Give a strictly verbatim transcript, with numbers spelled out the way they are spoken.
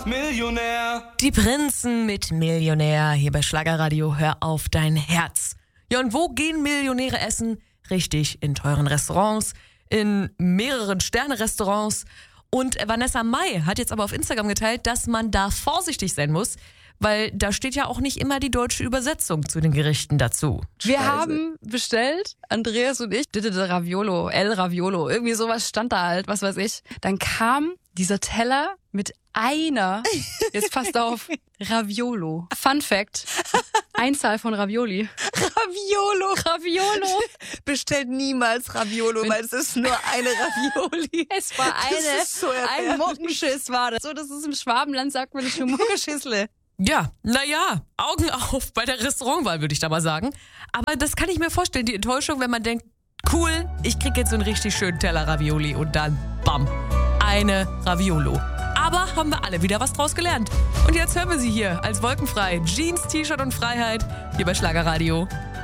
Millionär. Die Prinzen mit Millionär hier bei Schlagerradio. Hör auf dein Herz. Ja, und wo gehen Millionäre essen? Richtig, in teuren Restaurants, in mehreren Sterne-Restaurants. Und Vanessa Mai hat jetzt aber auf Instagram geteilt, dass man da vorsichtig sein muss, weil da steht ja auch nicht immer die deutsche Übersetzung zu den Gerichten dazu. Wir Scheiße. haben bestellt, Andreas und ich, Raviolo, El Raviolo, irgendwie sowas stand da halt, was weiß ich. Dann kam dieser Teller mit einer, jetzt passt auf, Raviolo. Fun Fact, Einzahl von Ravioli. Raviolo. Raviolo. Bestellt niemals Raviolo, Wenn- weil es ist nur eine Ravioli. Es war eine, ist so ein erbärmlich. Muckenschiss war das. So, das ist im Schwabenland, sagt man nicht nur Muckenschissle. Ja, naja, Augen auf bei der Restaurantwahl, würde ich da mal sagen. Aber das kann ich mir vorstellen, die Enttäuschung, wenn man denkt, cool, ich krieg jetzt so einen richtig schönen Teller Ravioli und dann, bam, eine Raviolo. Aber haben wir alle wieder was draus gelernt. Und jetzt hören wir sie hier als wolkenfrei. Jeans, T-Shirt und Freiheit hier bei Schlagerradio.